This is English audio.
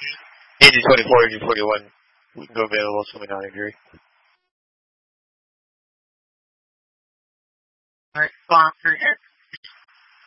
Engine 24, engine 41. We can go available, so we not injury. Alright, sponsor